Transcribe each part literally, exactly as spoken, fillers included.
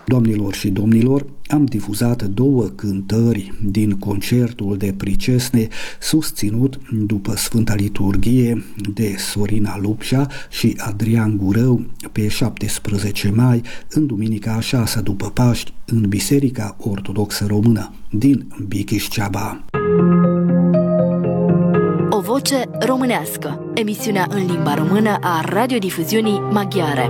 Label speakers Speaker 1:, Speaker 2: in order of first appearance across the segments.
Speaker 1: Doamnelor și domnilor, am difuzat două cântări din concertul de pricesne susținut după Sfânta Liturghie de Sorina Lupșa și Adrian Gurău pe șaptesprezece mai, în duminica a șasea după Paști, în Biserica Ortodoxă Română din Bikiș-Ceaba.
Speaker 2: O voce românească, emisiunea în limba română a radiodifuziunii maghiare.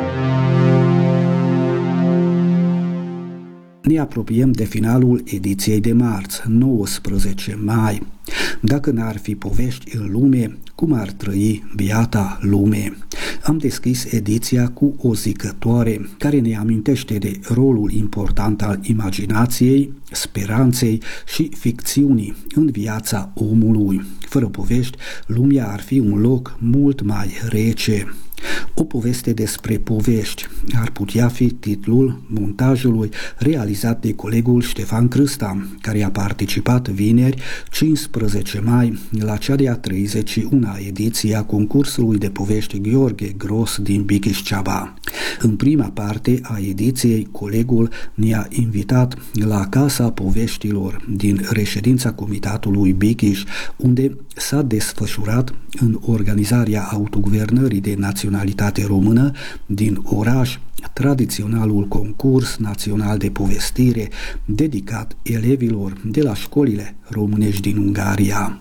Speaker 1: Ne apropiem de finalul ediției de marți, nouăsprezece mai. Dacă n-ar fi povești în lume, cum ar trăi biata lume? Am deschis ediția cu o zicătoare care ne amintește de rolul important al imaginației, speranței și ficțiunii în viața omului. Fără povești, lumea ar fi un loc mult mai rece. O poveste despre povești ar putea fi titlul montajului realizat de colegul Ștefan Crâsta, care a participat vineri, cincisprezece mai, la cea de-a treizeci și una ediție a concursului de povești Gheorghe Gros din Bikiș-Ceaba. În prima parte a ediției, colegul ne-a invitat la Casa Poveștilor din reședința Comitatului Bikiș, unde s-a desfășurat în organizarea autoguvernării de naționalitate română din oraș tradiționalul concurs național de povestire dedicat elevilor de la școlile românești din Ungaria.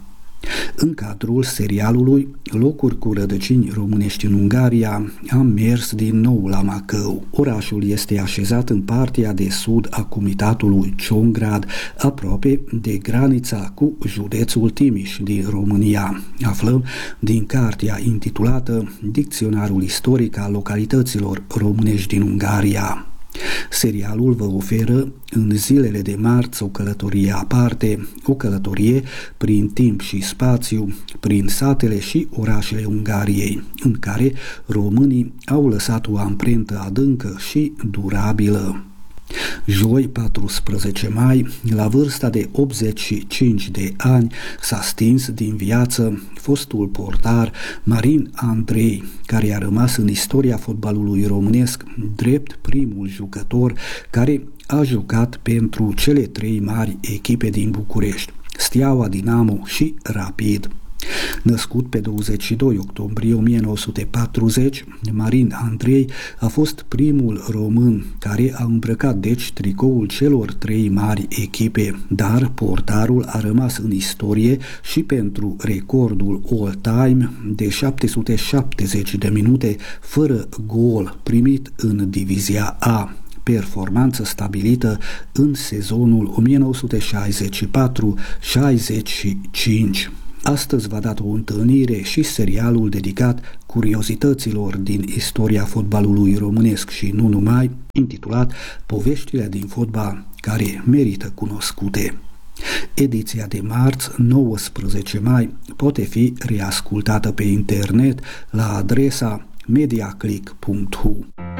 Speaker 1: În cadrul serialului Locuri cu rădăcini românești în Ungaria am mers din nou la Macău. Orașul este așezat în partea de sud a comitatului Ciongrád, aproape de granița cu județul Timiș din România. Aflăm din cartea intitulată Dicționarul istoric al localităților românești din Ungaria. Serialul vă oferă în zilele de marți o călătorie aparte, o călătorie prin timp și spațiu, prin satele și orașele Ungariei, în care românii au lăsat o amprentă adâncă și durabilă. Joi, paisprezece mai, la vârsta de optzeci și cinci de ani, s-a stins din viață fostul portar Marin Andrei, care a rămas în istoria fotbalului românesc drept primul jucător care a jucat pentru cele trei mari echipe din București, Steaua, Dinamo și Rapid. Născut pe douăzeci și doi octombrie o mie nouă sute patruzeci, Marin Andrei a fost primul român care a îmbrăcat deci tricoul celor trei mari echipe, dar portarul a rămas în istorie și pentru recordul all-time de șapte sute șaptezeci de minute fără gol primit în Divizia A, performanță stabilită în sezonul o mie nouă sute șaizeci și patru șaizeci și cinci. Astăzi v-a dat o întâlnire și serialul dedicat curiozităților din istoria fotbalului românesc și nu numai, intitulat Poveștile din fotbal care merită cunoscute. Ediția de marți, nouăsprezece mai, poate fi reascultată pe internet la adresa mediaclick punct hu.